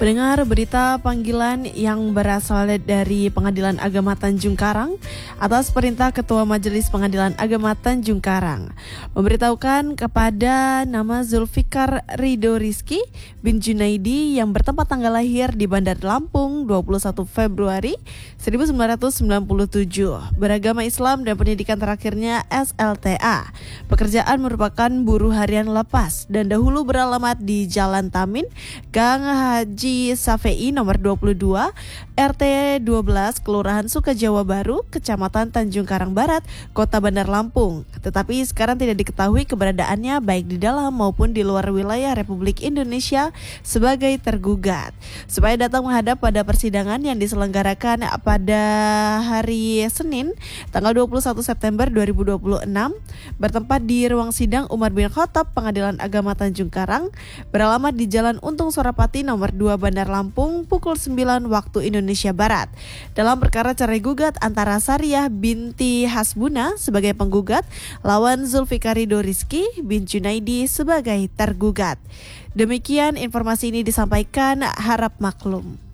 Pendengar berita panggilan yang berasal dari Pengadilan Agama Tanjung Karang atas perintah Ketua Majelis Pengadilan Agama Tanjung Karang memberitahukan kepada nama Zulfikar Ridho Rizky bin Junaidi yang bertempat tanggal lahir di Bandar Lampung 21 Februari 1997, beragama Islam dan pendidikan terakhirnya SLTA. Pekerjaan merupakan buruh harian lepas dan dahulu beralamat di Jalan Tamin, Gang Haji Safei nomor 22, RT 12, Kelurahan Sukajawa Baru, Kecamatan Tanjung Karang Barat, Kota Bandar Lampung. Tetapi sekarang tidak diketahui keberadaannya baik di dalam maupun di luar wilayah Republik Indonesia sebagai tergugat. Supaya datang menghadap pada persidangan yang diselenggarakan pada hari Senin, tanggal 21 September 2026, bertempat di ruang sidang Umar bin Khattab Pengadilan Agama Tanjung Karang, beralamat di Jalan Untung Surapati nomor 2 Bandar Lampung pukul 9 waktu Indonesia Barat. Dalam perkara cerai gugat antara Sariyah binti Hasbuna sebagai penggugat lawan Zulfikar Ridho Rizky bin Junaidi sebagai tergugat. Demikian informasi ini disampaikan, harap maklum.